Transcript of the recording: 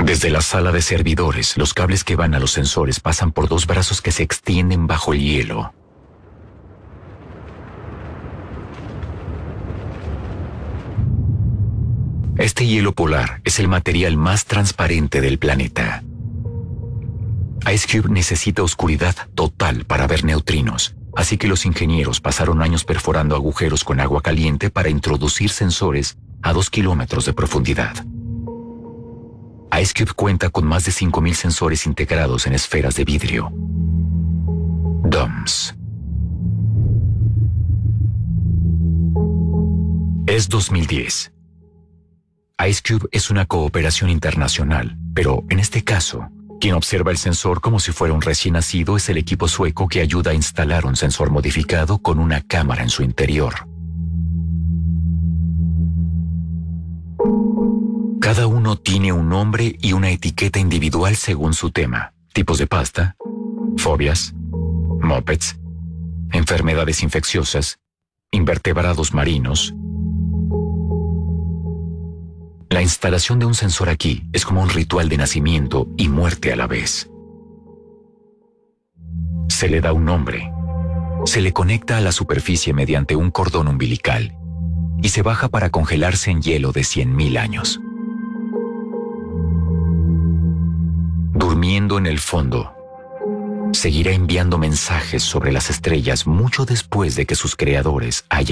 Desde la sala de servidores, los cables que van a los sensores pasan por dos brazos que se extienden bajo el hielo. Este hielo polar es el material más transparente del planeta. IceCube necesita oscuridad total para ver neutrinos, así que los ingenieros pasaron años perforando agujeros con agua caliente para introducir sensores a 2 kilómetros de profundidad. IceCube cuenta con más de 5,000 sensores integrados en esferas de vidrio. DOMS. Es 2010. IceCube es una cooperación internacional, pero en este caso, quien observa el sensor como si fuera un recién nacido es el equipo sueco que ayuda a instalar un sensor modificado con una cámara en su interior. Cada uno tiene un nombre y una etiqueta individual según su tema: tipos de pasta, fobias, mopeds, enfermedades infecciosas, invertebrados marinos. La instalación de un sensor aquí es como un ritual de nacimiento y muerte a la vez. Se le da un nombre, se le conecta a la superficie mediante un cordón umbilical y se baja para congelarse en hielo de 100,000 años. Durmiendo en el fondo, seguirá enviando mensajes sobre las estrellas mucho después de que sus creadores hayan